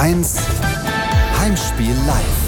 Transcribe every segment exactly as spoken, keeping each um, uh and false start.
eins Heimspiel live.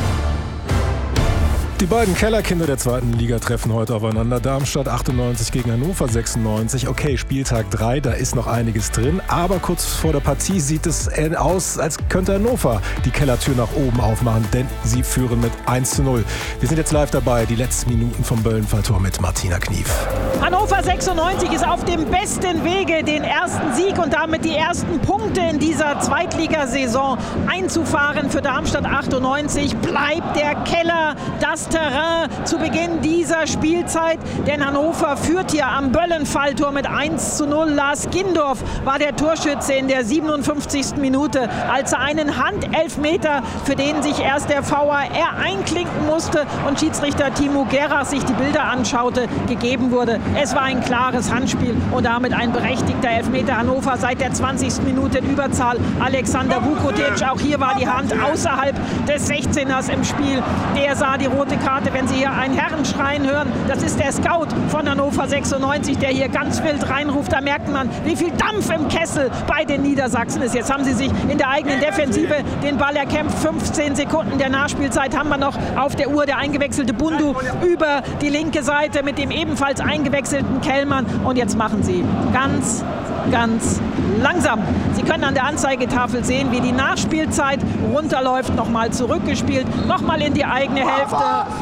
Die beiden Kellerkinder der zweiten Liga treffen heute aufeinander. Darmstadt achtundneunzig gegen Hannover sechsundneunzig. Okay, Spieltag drei, da ist noch einiges drin. Aber kurz vor der Partie sieht es aus, als könnte Hannover die Kellertür nach oben aufmachen. Denn sie führen mit eins zu null. Wir sind jetzt live dabei. Die letzten Minuten vom Böllenfalltor mit Martina Knief. Hannover sechsundneunzig ist auf dem besten Wege, den ersten Sieg und damit die ersten Punkte in dieser Zweitligasaison einzufahren. Für Darmstadt achtundneunzig bleibt der Keller das Terrain zu Beginn dieser Spielzeit, denn Hannover führt hier am Böllenfalltor mit eins zu null. Lars Gindorf war der Torschütze in der siebenundfünfzigsten Minute, als er einen Handelfmeter, für den sich erst der V A R einklinken musste und Schiedsrichter Timo Gerach sich die Bilder anschaute, gegeben wurde. Es war ein klares Handspiel und damit ein berechtigter Elfmeter. Hannover seit der zwanzigsten Minute in Überzahl. Alexander Vukotic, auch hier war die Hand außerhalb des sechzehners im Spiel. Der sah die rote Karte, wenn Sie hier einen Herrenschreien hören. Das ist der Scout von Hannover sechsundneunzig, der hier ganz wild reinruft. Da merkt man, wie viel Dampf im Kessel bei den Niedersachsen ist. Jetzt haben sie sich in der eigenen Defensive den Ball erkämpft. fünfzehn Sekunden der Nachspielzeit haben wir noch auf der Uhr. Der eingewechselte Bundu über die linke Seite mit dem ebenfalls eingewechselten Kellmann. Und jetzt machen sie ganz, ganz langsam. Sie können an der Anzeigetafel sehen, wie die Nachspielzeit runterläuft. Nochmal zurückgespielt, nochmal in die eigene Hälfte.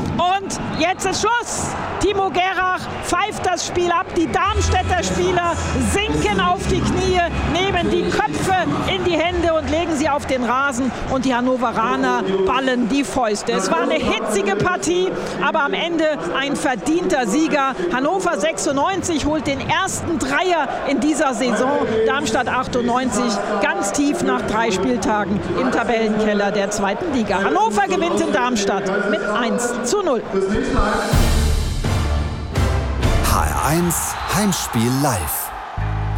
Und jetzt ist Schluss. Timo Gerach pfeift das Spiel ab. Die Darmstädter Spieler sinken auf die Knie, nehmen die Köpfe in die Hände und legen sie auf den Rasen. Und die Hannoveraner ballen die Fäuste. Es war eine hitzige Partie, aber am Ende ein verdienter Sieger. Hannover sechsundneunzig holt den ersten Dreier in dieser Saison. Darmstadt achtundneunzig ganz tief nach drei Spieltagen im Tabellenkeller der zweiten Liga. Hannover gewinnt in Darmstadt mit eins zu null. H R eins Heimspiel live.